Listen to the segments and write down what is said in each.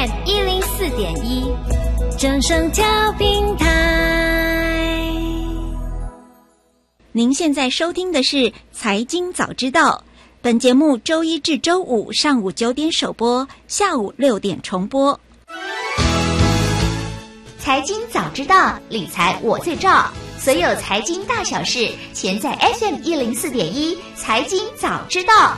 FM 104.1，正声调频台。 您现在收听的是财经早知道，本节目周一至周五上午9点首播，下午6点重播。 财经早知道，理财我最照，所有财经大小事，全在 FM 104.1财经早知道。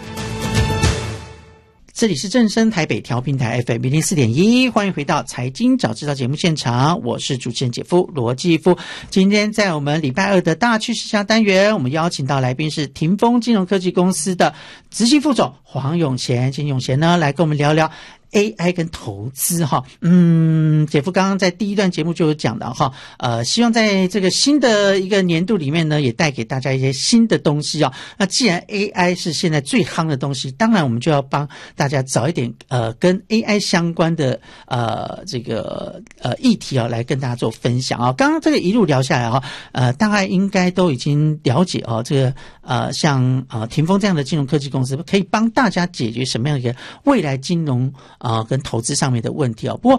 这里是正声台北调频台 FM 104.1，欢迎回到财经早知道节目现场，我是主持人姐夫罗继夫。今天在我们礼拜二的大趋势下单元，我们邀请到来宾是霆锋金融科技公司的执行副总黄永贤，请永贤呢来跟我们聊聊AI 跟投资哈。姐夫刚刚在第一段节目就有讲到哈，希望在这个新的一个年度里面呢，也带给大家一些新的东西啊。那既然 AI 是现在最夯的东西，当然我们就要帮大家找一点跟 AI 相关的这个议题啊，来跟大家做分享啊。刚刚这个一路聊下来哈，大概应该都已经了解哦，这个像霆锋这样的金融科技公司可以帮大家解决什么样的一个未来金融跟投资上面的问题哦。不过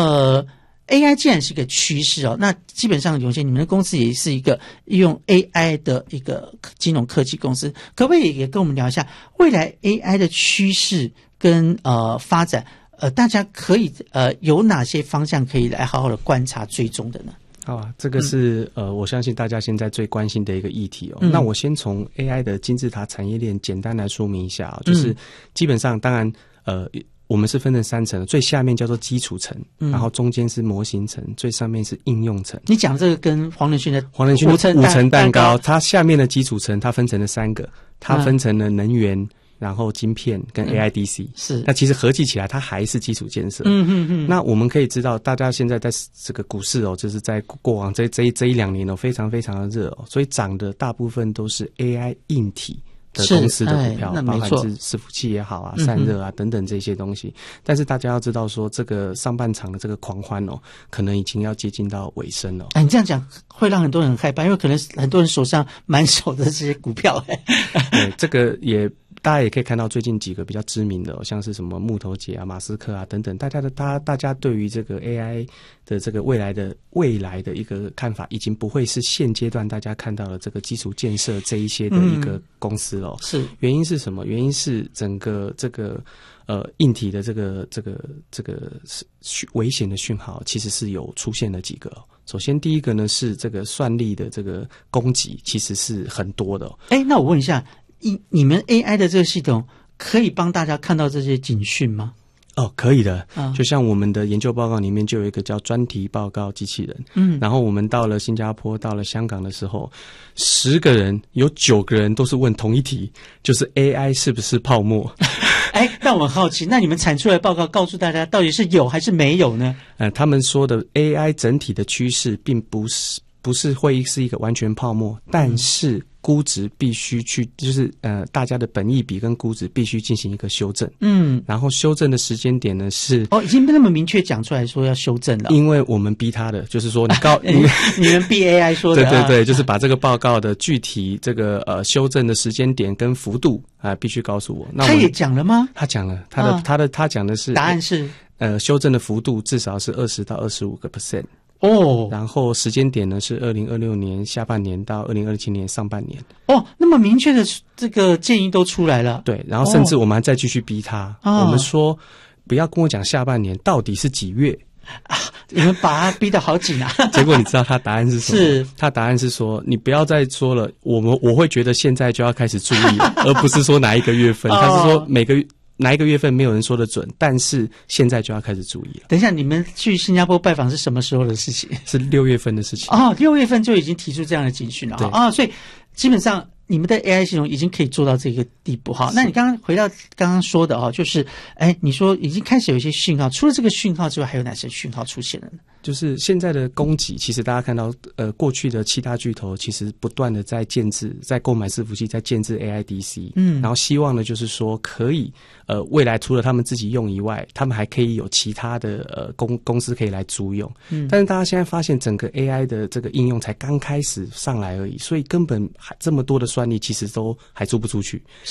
AI 既然是个趋势哦，那基本上永贤你们的公司也是一个用 AI 的一个金融科技公司，可不可以也跟我们聊一下未来 AI 的趋势跟发展？大家可以有哪些方向可以来好好的观察追踪的呢？ 好啊，这个是我相信大家现在最关心的一个议题哦。那我先从 AI 的金字塔产业链简单来说明一下啊，就是基本上当然我们是分成3层，最下面叫做基础层，然后中间是模型层，最上面是应用层。 你讲这个跟黄仁勋的五层蛋糕，它下面的基础层它分成了3个，它分成了能源，然后晶片跟 AIDC， 是。 那其实合计起来它还是基础建设。那我们可以知道，大家现在在这个股市哦，就是在过往这1-2年哦，非常非常的热哦，所以涨的大部分都是 AI 硬体的公司的股票，包含是伺服器也好啊、散热啊等等这些东西。但是大家要知道说，这个上半场的这个狂欢哦，可能已经要接近到尾声了。 你这样讲会让很多人很害怕，因为可能很多人手上满手的这些股票。 对，这个也大家也可以看到最近几个比较知名的像是什么木头姐啊、马斯克啊等等，大家对于这个 AI 的这个未来的一个看法，已经不会是现阶段大家看到的这个基础建设这一些的一个公司了。 是， 原因是什么？原因是整个这个硬体的这个危险的讯号其实是有出现了几个。首先第一个呢是这个算力的这个攻击其实是很多的。 那我问一下，你们 AI 的这个系统可以帮大家看到这些警讯吗？ 可以的。就像我们的研究报告里面就有一个叫专题报告机器人。然后我们到了新加坡、到了香港的时候，10个人有9个人都是问同一题，就是 AI 是不是泡沫？ 那我很好奇，那你们产出来的报告告诉大家到底是有还是没有呢？ 他们说的 AI 整体的趋势并不是会是一个完全泡沫，但是估值必须去，就是大家的本益比跟估值必须进行一个修正。然后修正的时间点呢是已经那么明确讲出来说要修正了。 因为我们逼他的，就是说你们逼 AI 说的。 对，就是把这个报告的具体这个修正的时间点跟幅度必须告诉我。那他也讲了吗？ 他讲了，他讲的是答案是修正的幅度至少是20到25%。然后时间点呢是2026年下半年到2027年上半年。 那么明确的这个建议都出来了。 对，然后甚至我们还再继续逼他。我们说不要跟我讲下半年到底是几月你们把他逼得好紧啊。 结果你知道他答案是什么？他答案是说你不要再说了，我会觉得现在就要开始注意了，而不是说哪一个月份。他是说哪一个月份没有人说得准，但是现在就要开始注意了。 等一下，你们去新加坡拜访是什么时候的事情？ 是6月份的事情。 6月份就已经提出这样的警讯了。所以基本上你们的 AI 系统已经可以做到这个地步哈。那你刚刚回到刚刚说的就是你说已经开始有一些讯号，除了这个讯号之外，还有哪些讯号出现了呢？ 就是现在的供给，其实大家看到过去的7大巨头其实不断的在购买伺服器，在建制 AIDC。然后希望呢就是说可以未来除了他们自己用以外，他们还可以有其他的公司可以来租用。但是大家现在发现整个 AI 的这个应用才刚开始上来而已，所以根本这么多的算力其实都还租不出去。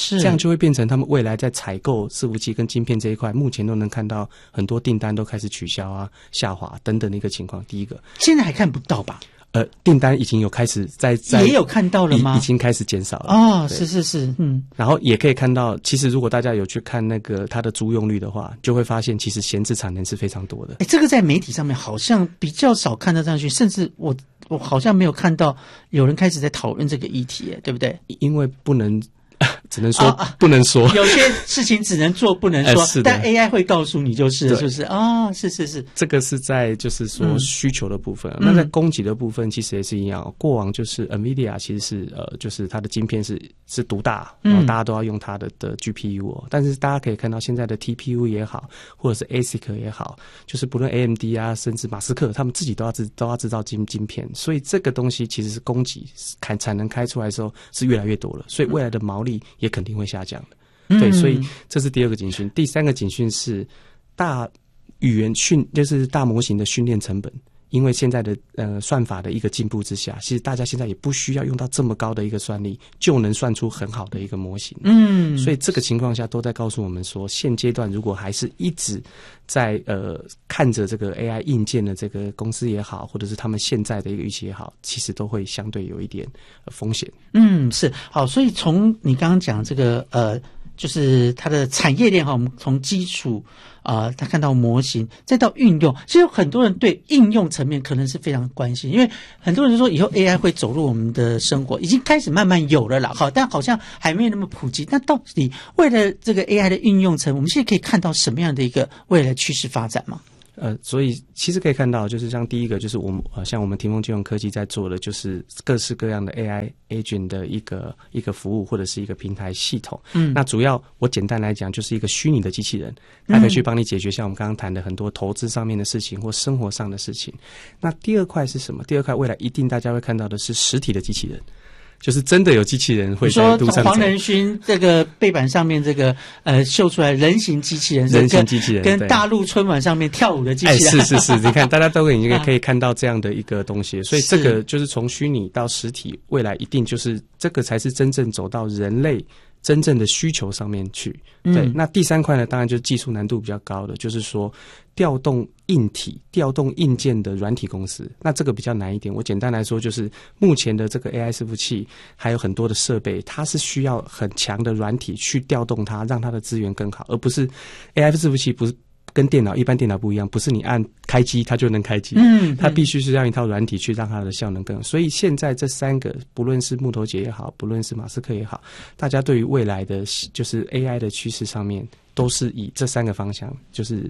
是这样就会变成他们未来在采购伺服器跟晶片这一块，目前都能看到很多订单都开始取消啊、下滑等等的一个情况。第一个， 现在还看不到吧？ 订单已经有开始在也有看到了吗？ 已经开始减少了哦，是， 然后也可以看到，其实如果大家有去看那个它的租用率的话，就会发现其实闲置产能是非常多的。 这个在媒体上面好像比较少看到上去，甚至我好像没有看到有人开始在讨论这个议题，对不对？ 因为不能。只能说不能说， 有些事情只能做不能说， 是的， 但 AI 会告诉你就是了，是不是？是， 这个是在就是说需求的部分，那在供给的部分其实也是一样。过往就是 NVIDIA 其实是就是它的晶片是独大，然后大家都要用它的GPU但是大家可以看到现在的 TPU 也好，或者是 ASIC 也好，就是不论 AMD 啊，甚至马斯克他们自己都要制造晶片，所以这个东西其实是供给产能开出来的时候是越来越多了，所以未来的毛利也肯定会下降的。对，所以这是第二个警讯。第三个警讯是大语言就是大模型的训练成本，因为现在的算法的一个进步之下，其实大家现在也不需要用到这么高的一个算力，就能算出很好的一个模型。所以这个情况下都在告诉我们说，现阶段如果还是一直在看着这个 AI 硬件的这个公司也好，或者是他们现在的一个预期也好，其实都会相对有一点风险。 是好，所以从你刚刚讲这个就是它的产业链我们从基础他看到模型再到运用，其实有很多人对应用层面可能是非常关心，因为很多人说以后 AI 会走入我们的生活，已经开始慢慢有了啦，但好像还没有那么普及。那到底为了这个 AI 的应用层，我们现在可以看到什么样的一个未来趋势发展吗？ 所以其实可以看到，就是像第一个，就是我们像我们霆锋金融科技在做的，就是各式各样的 AI agent 的一个服务或者是一个平台系统。那主要我简单来讲，就是一个虚拟的机器人，它可以去帮你解决像我们刚刚谈的很多投资上面的事情或生活上的事情。那第二块是什么？第二块未来一定大家会看到的是实体的机器人。就是真的有机器人会在路上走。 黄仁勋这个背板上面这个秀出来人形机器人，跟大陆春晚上面跳舞的机器人， 是，你看大家都已经可以看到这样的一个东西，所以这个就是从虚拟到实体，未来一定就是这个才是真正走到人类真正的需求上面去。对，那第三块呢，当然就是技术难度比较高的，就是说调动硬体、调动硬件的软体公司，那这个比较难一点。我简单来说，就是目前的这个 AI 伺服器还有很多的设备，它是需要很强的软体去调动它，让它的资源更好，而不是 AI 伺服器不是跟一般电脑不一样，不是你按开机它就能开机，它必须是让一套软体去让它的效能更好。所以现在这三个，不论是木头姐也好，不论是马斯克也好，大家对于未来的就是 AI 的趋势上面，都是以这三个方向，就是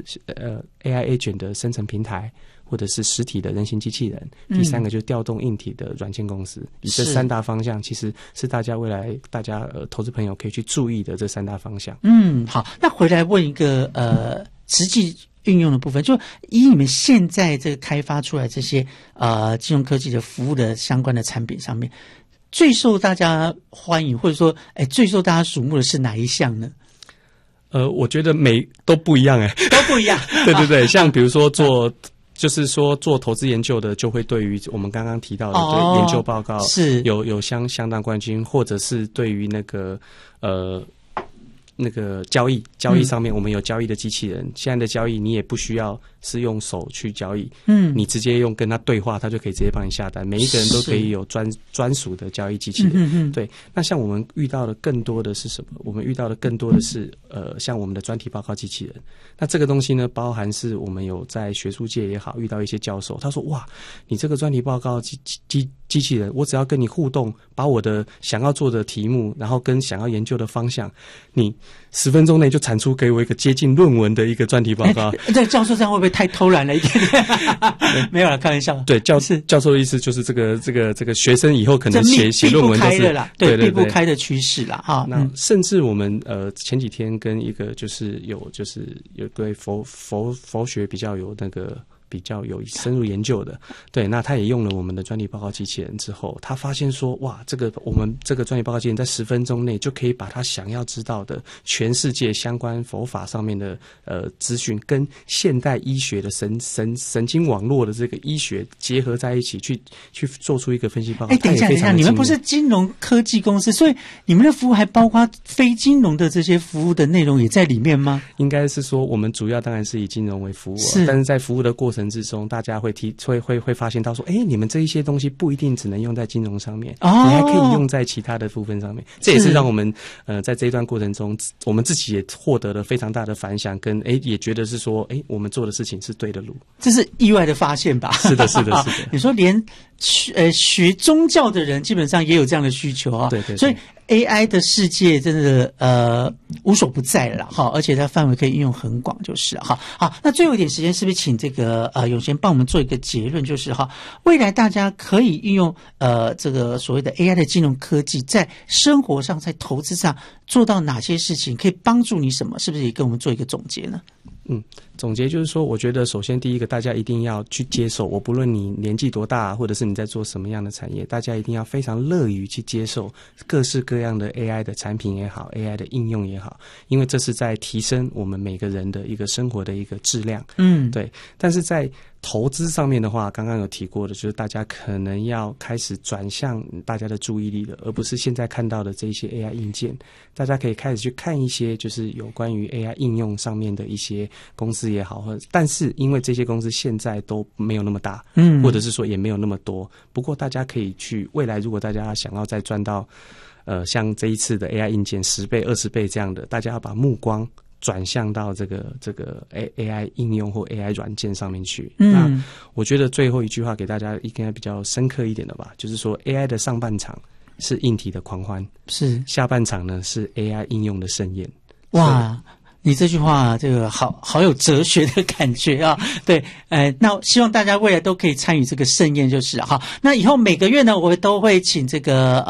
AI agent 的生成平台，或者是实体的人形机器人，第三个就是调动硬体的软件公司。以这三大方向，其实是大家未来大家投资朋友可以去注意的这三大方向。 好，那回来问一个实际运用的部分，就以你们现在这个开发出来这些金融科技的服务的相关的产品上面，最受大家欢迎或者说最受大家瞩目的是哪一项呢？ 我觉得都不一样都不一样。 对，像比如说就是说做投资研究的，就会对于我们刚刚提到的对研究报告是有相当关心，或者是对于那个交易上面，我们有交易的机器人。现在的交易你也不需要是用手去交易，你直接用跟他对话，他就可以直接帮你下单。每一个人都可以有专属的交易机器人。对，那像我们遇到的更多的是什么？我们遇到的更多的是像我们的专题报告机器人。那这个东西呢，包含是我们有在学术界也好遇到一些教授，他说哇，你这个专题报告机器人，我只要跟你互动，把我的想要做的题目，然后跟想要研究的方向，你10分钟内就产出给我一个接近论文的一个专题报告。 这个教授这样会不会太偷懒了一点？没有啦，开玩笑。 对，教授的意思就是这个学生以后可能写论文都是对避不开的趋势啦。 那甚至我们前几天跟一个就是有对佛学比较有那个比较有深入研究的。对，那他也用了我们的专利报告机器人之后，他发现说，哇，我们这个专利报告机器人在10分钟内就可以把他想要知道的全世界相关佛法上面的资讯，跟现代医学的神经网络的这个医学结合在一起，去做出一个分析报告。 等一下，你们不是金融科技公司，所以你们的服务还包括非金融的这些服务的内容也在里面吗？ 应该是说，我们主要当然是以金融为服务，但是在服务的过程之中，大家会发现到说，你们这一些东西不一定只能用在金融上面，你还可以用在其他的部分上面。这也是让我们在这一段过程中，我们自己也获得了非常大的反响，跟也觉得是说，我们做的事情是对的路。 这是意外的发现吧？ 是的。 你说连学宗教的人基本上也有这样的需求啊。 对， 所以 AI 的世界真的无所不在了哈，而且它范围可以应用很广，就是哈。好，那最后一点时间，是不是请这个永贤帮我们做一个结论，就是哈，未来大家可以运用这个所谓的 AI 的金融科技，在生活上、在投资上做到哪些事情，可以帮助你什么？是不是也跟我们做一个总结呢？ 总结就是说，我觉得首先第一个，大家一定要去接受，我不论你年纪多大，或者是你在做什么样的产业，大家一定要非常乐于去接受各式各样的 AI 的产品也好， AI 的应用也好，因为这是在提升我们每个人的一个生活的一个质量。对。但是在投资上面的话，刚刚有提过的，就是大家可能要开始转向大家的注意力了，而不是现在看到的这些 AI 硬件。大家可以开始去看一些就是有关于 AI 应用上面的一些公司也好，但是因为这些公司现在都没有那么大，或者是说也没有那么多。不过大家可以去未来，如果大家想要再赚到像这一次的 AI 硬件10倍、20倍这样的，大家要把目光转向到这个 AI 应用或 AI 软件上面去。那我觉得最后一句话给大家应该比较深刻一点的吧，就是说 AI 的上半场是硬体的狂欢，是下半场呢是 AI 应用的盛宴。 哇，你这句话这个好有哲学的感觉啊！对，那希望大家未来都可以参与这个盛宴，就是哈。那以后每个月呢，我都会请这个